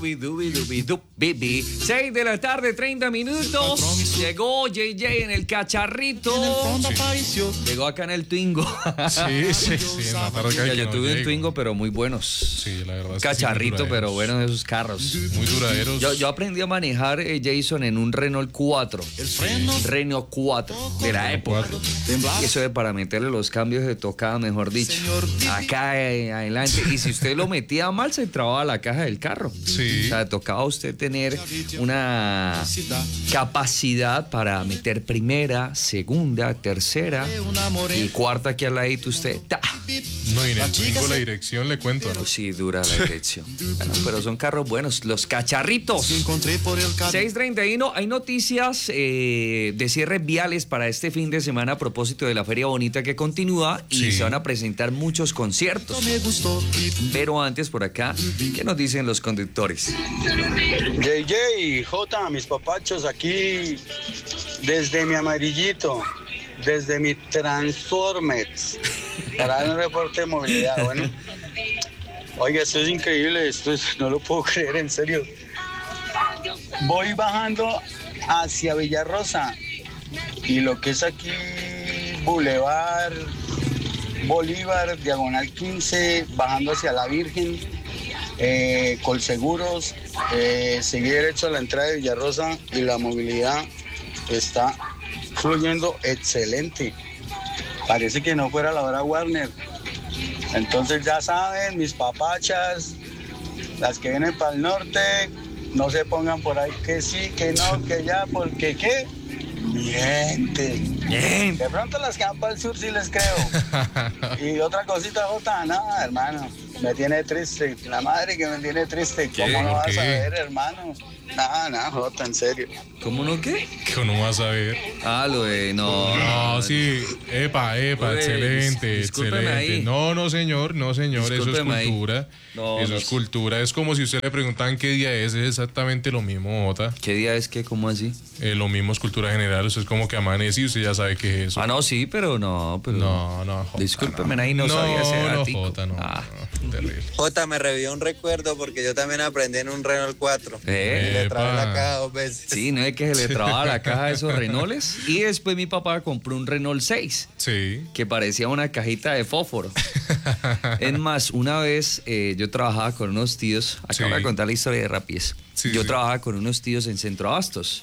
Bibi. 6 de la tarde, 30 minutos. Llegó JJ en el cacharrito. Llegó acá en el Twingo. Sí. Yo tuve un Twingo, pero muy buenos. Sí, la verdad. Cacharrito, pero buenos esos carros. Muy duraderos. Yo aprendí a manejar, Jason, en un Renault 4. Renault 4 de la época. Eso de para meterle los cambios de tocada, mejor dicho. Acá adelante. Y si usted lo metía mal, se trababa la caja del carro. Sí. O sea, tocaba a usted tener una capacidad para meter primera, segunda, tercera y cuarta aquí al ladito usted. ¡Ta! No, y en el Twingo la dirección le cuento, ¿no? Sí, dura la dirección. Bueno, pero son carros buenos, los cacharritos. 6:31, hay noticias de cierres viales para este fin de semana a propósito de la Feria Bonita que continúa y se van a presentar muchos conciertos. Pero antes, por acá, ¿qué nos dicen los conductores? JJ, J, mis papachos aquí desde mi amarillito, desde mi Transformers, para dar un reporte de movilidad. Bueno, oiga, esto es increíble, no lo puedo creer, en serio. Voy bajando hacia Villarrosa y lo que es aquí Boulevard Bolívar, diagonal 15, bajando hacia la Virgen, Colseguros, seguí derecho a la entrada de Villarrosa y la movilidad está fluyendo excelente. Parece que no fuera la hora Warner. Entonces ya saben, mis papachas, las que vienen para el norte, no se pongan por ahí que sí, que no, que ya, porque ¿qué? Mienten. Bien. De pronto las que van para el sur sí les creo. Y otra cosita, Jota, nada, hermano, me tiene triste. La madre que me tiene triste. ¿Cómo no vas a ver, hermano? Nada, Jota, en serio. ¿Cómo no qué? Que no vas a ver. Ah, lo de No, sí. Epa, excelente, discúlpeme excelente. ahí. No, señor, eso es Discúlpeme ahí. cultura. Eso es cultura. Es como si usted le preguntan qué día es exactamente lo mismo, Jota. ¿Qué día es qué? ¿Cómo así? Lo mismo es cultura general. Eso es como que amanece y usted ya sabe qué es eso. Ah, no, sí, pero no. No, Jota. Discúlpeme ahí, no sabía ese datico. Jota, no. Terrible. Jota, me revivió un recuerdo porque yo también aprendí en un Renault 4. Le traje la caja 2 veces. Sí, no es que se le trababa la caja de esos Renaults. Y después mi papá compró un Renault 6. Sí. Que parecía una cajita de fósforo. Es más, una vez yo trabajaba con unos tíos. Acabo de contar la historia de Rapies. Yo trabajaba con unos tíos en Centro Abastos.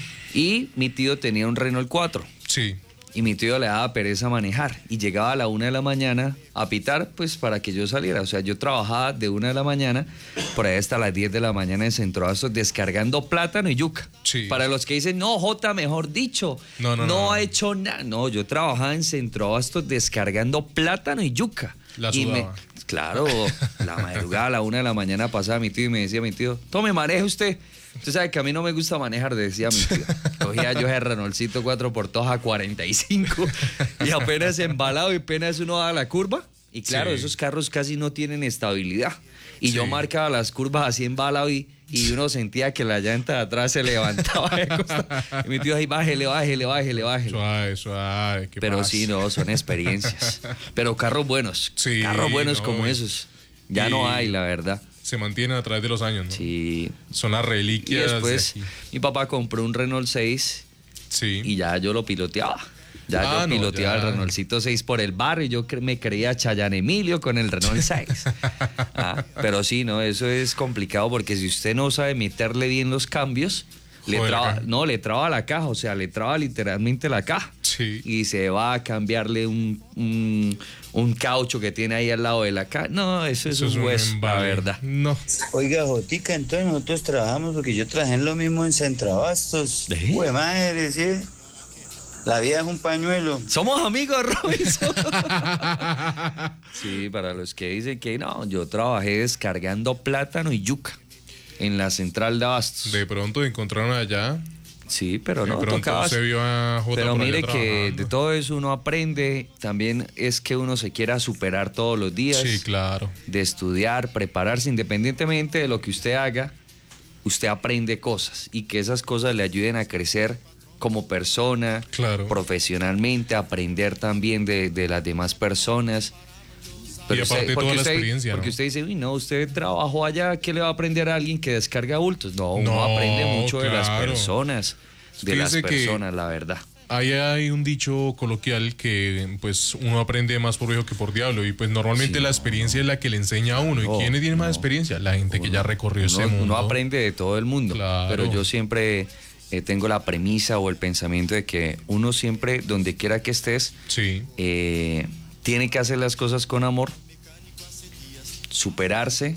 Y mi tío tenía un Renault 4. Sí. Y mi tío le daba pereza manejar y llegaba a la 1 de la mañana a pitar pues para que yo saliera. O sea, yo trabajaba de 1 de la mañana por ahí hasta las 10 de la mañana en Centro Abastos descargando plátano y yuca. Sí. Para los que dicen, no, Jota, mejor dicho, no ha hecho nada. No, yo trabajaba en Centro Abastos descargando plátano y yuca. La sudaba. Claro, la madrugada a la 1 de la mañana pasaba mi tío y me decía mi tío, tome, maneje usted. Usted sabe que a mí no me gusta manejar, decía mi tío. Cogía yo ese Renaultcito 4x2 a 45 y apenas embalado y apenas uno da la curva. Y claro, esos carros casi no tienen estabilidad. Y yo marcaba las curvas así embalado y uno sentía que la llanta de atrás se levantaba de costa. Y mi tío ahí, bájele. Suave. Pero sí, no, son experiencias. Pero carros buenos. Sí, carros buenos no, como esos. Ya no hay, la verdad. Se mantienen a través de los años, ¿no? Sí. Son las reliquias. Y después mi papá compró un Renault 6 y ya yo lo piloteaba. Yo piloteaba el Renaultcito 6 por el barrio y yo me creía Chayanne Emilio con el Renault 6. Pero sí, no, eso es complicado porque si usted no sabe meterle bien los cambios, le traba la caja, o sea, le traba literalmente la caja. Sí. Y se va a cambiarle un caucho que tiene ahí al lado de la caja. No, eso es un hueso, la verdad. No. Oiga, Jotica, entonces nosotros trabajamos porque yo trabajé en lo mismo en Centro Abastos. Uy, madre, sí. La vida es un pañuelo. Somos amigos, Robinson. Sí, para los que dicen que no, yo trabajé descargando plátano y yuca en la central de Abastos. De pronto encontraron allá. Sí, pero no, de pronto tocaba. se vio a J. Pero por mire allá que trabajando. de todo eso uno aprende. También es que uno se quiera superar todos los días. Sí, claro. De estudiar, prepararse, independientemente de lo que usted haga, usted aprende cosas y que esas cosas le ayuden a crecer como persona, Claro. profesionalmente, aprender también de las demás personas. Y aparte toda la experiencia, porque ¿no? usted dice, uy, no, usted trabajó allá, ¿qué le va a aprender a alguien que descarga bultos? No, uno aprende mucho de las personas, la verdad. Ahí hay un dicho coloquial que pues uno aprende más por viejo que por diablo, y pues normalmente la experiencia es la que le enseña a uno. ¿Y quién tiene más experiencia? La gente que ya recorrió ese mundo. Uno aprende de todo el mundo, claro. Pero yo siempre tengo la premisa o el pensamiento de que uno siempre, donde quiera que estés, tiene que hacer las cosas con amor, superarse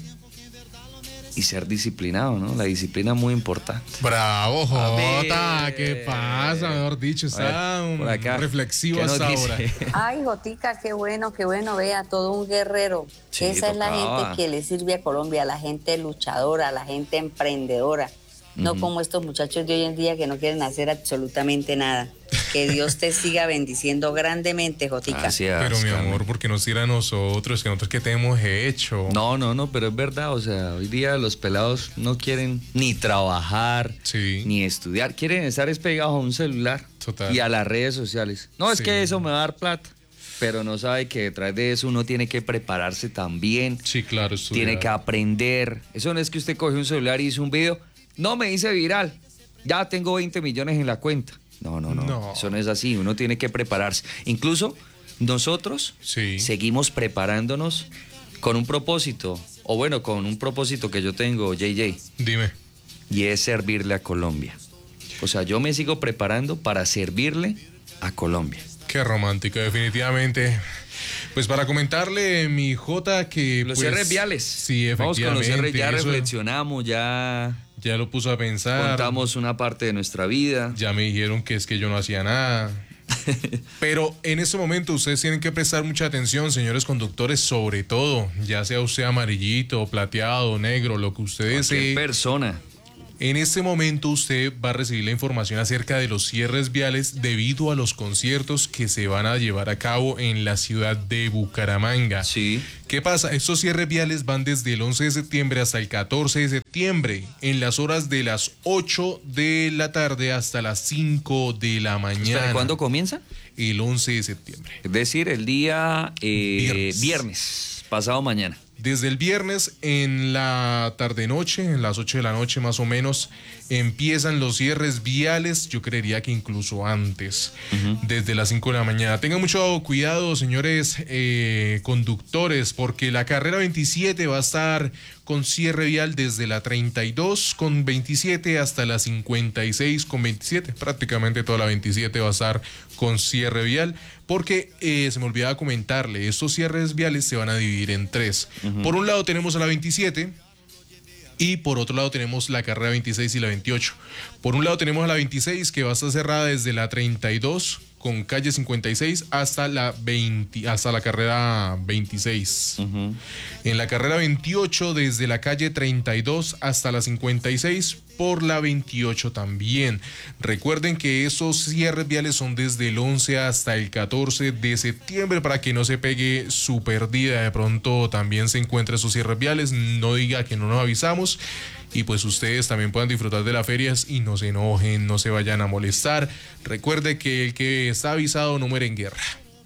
y ser disciplinado, ¿no? La disciplina es muy importante. Bravo, Jota, ¿qué pasa? Mejor dicho, está reflexivo hasta ahora. Ay, Jotica, qué bueno, vea, todo un guerrero. Sí, esa es la gente que le sirve a Colombia, la gente luchadora, la gente emprendedora. No como estos muchachos de hoy en día que no quieren hacer absolutamente nada. Que Dios te siga bendiciendo grandemente, Jotica. Gracias, pero mi amor, porque nos tira a nosotros, que nosotros qué te hemos hecho. No, pero es verdad, o sea, hoy día los pelados no quieren ni trabajar, ni estudiar, quieren estar pegados a un celular. Total. Y a las redes sociales. No, es que eso me va a dar plata, pero no sabe que detrás de eso uno tiene que prepararse también. Sí, claro, estudiar. Tiene que aprender. Eso no es que usted coge un celular y hizo un video, no me hice viral, ya tengo 20 millones en la cuenta. No, eso no es así, uno tiene que prepararse. Incluso nosotros seguimos preparándonos con un propósito, o bueno, con un propósito que yo tengo, JJ. Dime. Y es servirle a Colombia. O sea, yo me sigo preparando para servirle a Colombia. Qué romántico, definitivamente. Pues para comentarle, mi Jota, que los pues, cierres viales. Sí, efectivamente. Vamos con los cierres, ya reflexionamos, ya lo puso a pensar. Contamos una parte de nuestra vida. Ya me dijeron que es que yo no hacía nada. Pero en este momento ustedes tienen que prestar mucha atención, señores conductores, sobre todo, ya sea usted amarillito, plateado, negro, lo que usted desee. Persona. En este momento usted va a recibir la información acerca de los cierres viales debido a los conciertos que se van a llevar a cabo en la ciudad de Bucaramanga. Sí. ¿Qué pasa? Estos cierres viales van desde el 11 de septiembre hasta el 14 de septiembre, en las horas de las 8 de la tarde hasta las 5 de la mañana. ¿Hasta cuándo comienza? El 11 de septiembre. Es decir, el día viernes, pasado mañana. Desde el viernes en la tarde-noche, en las 8 de la noche más o menos, empiezan los cierres viales, yo creería que incluso antes, desde las 5 de la mañana. Tengan mucho cuidado, señores conductores, porque la carrera 27 va a estar con cierre vial desde la 32 con 27 hasta la 56 con 27. Prácticamente toda la 27 va a estar con cierre vial, porque se me olvidaba comentarle, estos cierres viales se van a dividir en tres. Por un lado tenemos a la 27 y por otro lado tenemos la carrera 26 y la 28. Por un lado tenemos a la 26, que va a estar cerrada desde la 32 con calle 56 hasta la carrera 26. En la carrera 28 desde la calle 32 hasta la 56 por la 28 también. Recuerden que esos cierres viales son desde el 11 hasta el 14 de septiembre para que no se pegue su perdida. De pronto también se encuentra esos cierres viales, no diga que no nos avisamos. Y pues ustedes también puedan disfrutar de las ferias y no se enojen, no se vayan a molestar. Recuerde que el que está avisado no muere en guerra.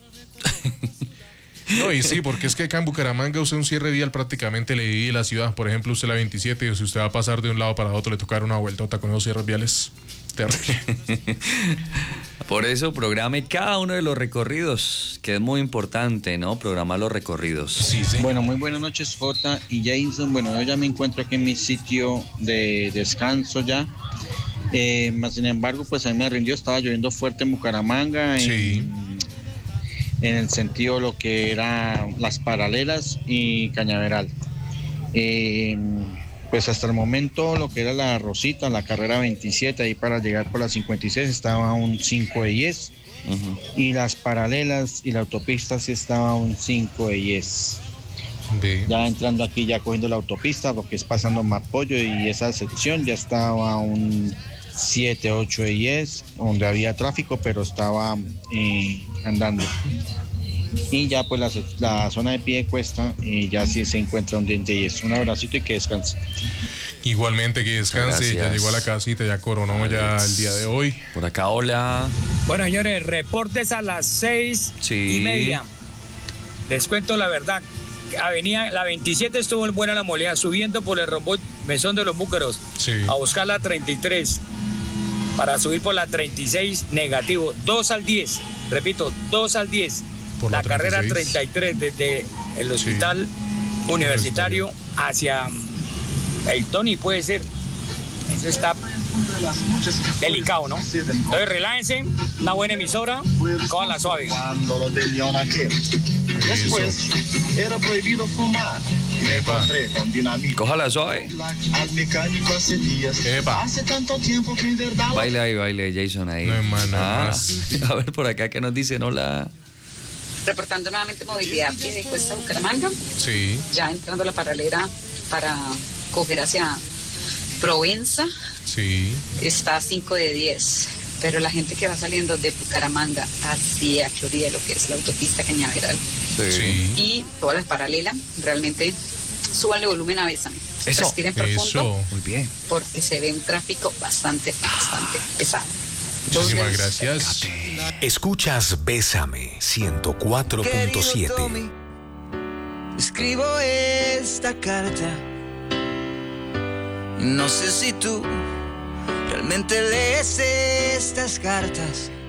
No, y sí, porque es que acá en Bucaramanga usted un cierre vial prácticamente le divide la ciudad. Por ejemplo, usted la 27, y si usted va a pasar de un lado para otro, le tocará una vueltota con esos cierres viales. Terrible. Por eso programe cada uno de los recorridos, que es muy importante, ¿no? Programar los recorridos. Sí. Bueno, muy buenas noches, Jota y Jason. Bueno, yo ya me encuentro aquí en mi sitio de descanso ya. Más sin embargo, pues a mí me rindió, estaba lloviendo fuerte en Bucaramanga. Sí. En el sentido de lo que eran las paralelas y Cañaveral. Pues hasta el momento lo que era la Rosita, la carrera 27, ahí para llegar por la 56 estaba a un 5 de 10. Y las paralelas y la autopista sí estaba a un 5 de 10. Ya entrando aquí, ya cogiendo la autopista, lo que es pasando Mapollo y esa sección ya estaba a un 7, 8 de 10, donde había tráfico, pero estaba andando. Y ya pues la zona de pie de cuesta ya sí se encuentra un diente y es un abracito y que descanse. Igualmente que descanse. Gracias. Ya llegó a la casita, ya coronó ya el día de hoy. Por acá, hola. Bueno, señores, reportes a las 6:30. Les cuento la verdad, avenida, la 27 estuvo buena la movilidad, subiendo por el rombo Mesón de los Búcaros, Sí. a buscar la 33, para subir por la 36, negativo, 2 al 10, repito, 2 al 10, Por la la carrera 36. 33 desde el hospital universitario hacia el Tony, puede ser. Eso está delicado, ¿no? Entonces relájense, una buena emisora, con la suave. Después era prohibido fumar. Me encontré con dinamita. Cójala suave. Al mecánico hace días. Epa. Hace tanto tiempo que en verdad. Baile Jason ahí. No hay más, no hay más. A ver por acá que nos dicen hola. Reportando nuevamente movilidad de Cuesta Bucaramanga, Sí. ya entrando a la paralela para coger hacia Provenza, Sí. está a 5 de 10, pero la gente que va saliendo de Bucaramanga hacia Florida, lo que es la autopista Cañaveral, Sí. y todas las paralelas, realmente súbanle volumen a Bésame. Eso, Respiren profundo, Eso. Muy bien. porque se ve un tráfico bastante pesado. Muchísimas gracias. Escuchas Bésame 104.7. Escribo esta carta. No sé si tú realmente lees estas cartas.